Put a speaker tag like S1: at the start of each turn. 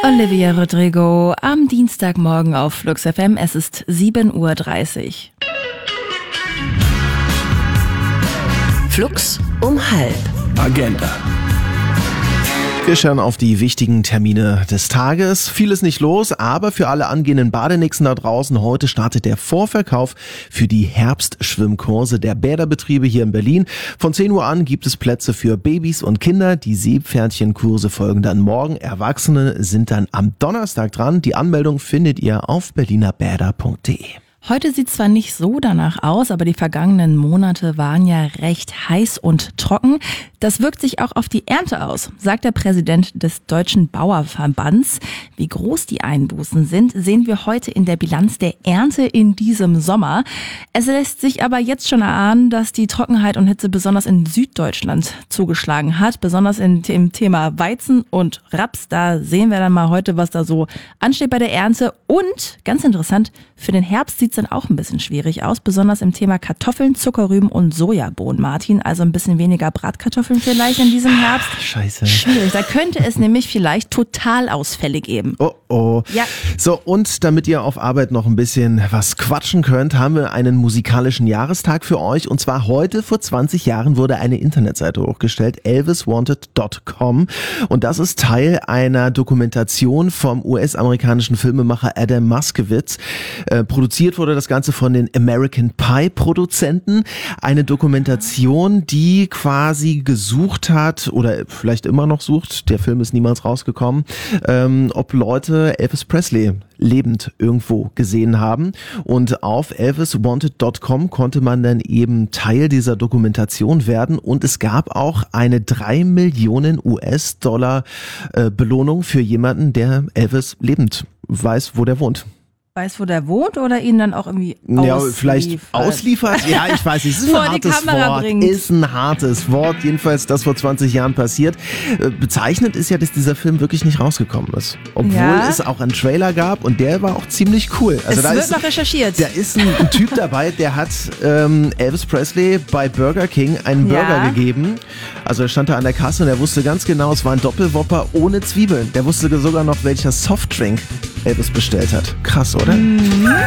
S1: Olivia Rodrigo am Dienstagmorgen auf Flux FM. Es ist 7:30 Uhr.
S2: Flux um 12:30.
S3: Agenda. Wir schauen auf die wichtigen Termine des Tages. Viel ist nicht los, aber für alle angehenden Badenixen da draußen, heute startet der Vorverkauf für die Herbstschwimmkurse der Bäderbetriebe hier in Berlin. Von 10 Uhr an gibt es Plätze für Babys und Kinder. Die Seepferdchenkurse folgen dann morgen. Erwachsene sind dann am Donnerstag dran. Die Anmeldung findet ihr auf berlinerbäder.de.
S1: Heute sieht zwar nicht so danach aus, aber die vergangenen Monate waren ja recht heiß und trocken. Das wirkt sich auch auf die Ernte aus, sagt der Präsident des Deutschen Bauernverbands. Wie groß die Einbußen sind, sehen wir heute in der Bilanz der Ernte in diesem Sommer. Es lässt sich aber jetzt schon erahnen, dass die Trockenheit und Hitze besonders in Süddeutschland zugeschlagen hat. Besonders im Thema Weizen und Raps. Da sehen wir dann mal heute, was da so ansteht bei der Ernte. Und, ganz interessant, für den Herbst sieht es dann auch ein bisschen schwierig aus. Besonders im Thema Kartoffeln, Zuckerrüben und Sojabohnen, Martin. Also ein bisschen weniger Bratkartoffeln vielleicht in diesem Herbst.
S3: Scheiße.
S1: Schwierig. Da könnte es nämlich vielleicht Totalausfälle geben.
S3: Oh.
S1: Ja.
S3: So, und damit ihr auf Arbeit noch ein bisschen was quatschen könnt, haben wir einen musikalischen Jahrestag für euch. Und zwar heute, vor 20 Jahren, wurde eine Internetseite hochgestellt, elviswanted.com. Und das ist Teil einer Dokumentation vom US-amerikanischen Filmemacher Adam Muskowitz. Produziert wurde das Ganze von den American Pie Produzenten. Eine Dokumentation, die quasi gesucht hat oder vielleicht immer noch sucht, der Film ist niemals rausgekommen, ob Leute Elvis Presley lebend irgendwo gesehen haben. Und auf elviswanted.com konnte man dann eben Teil dieser Dokumentation werden und es gab auch eine 3 Millionen US-Dollar Belohnung für jemanden, der Elvis lebend weiß, wo der wohnt.
S1: Weiß, wo der wohnt oder ihn dann auch irgendwie ausliefert?
S3: Ja, vielleicht ausliefert? Ja, ich weiß nicht. Es ist ein hartes Wort. Ist ein hartes Wort. Jedenfalls das vor 20 Jahren passiert. Bezeichnend ist ja, dass dieser Film wirklich nicht rausgekommen ist. Obwohl es auch einen Trailer gab und der war auch ziemlich cool. Also
S1: es wird noch recherchiert.
S3: Da ist ein Typ dabei, der hat Elvis Presley bei Burger King einen Burger gegeben. Also er stand da an der Kasse und er wusste ganz genau, es war ein Doppelwhopper ohne Zwiebeln. Der wusste sogar noch, welcher Softdrink Elvis bestellt hat. Krass, oder?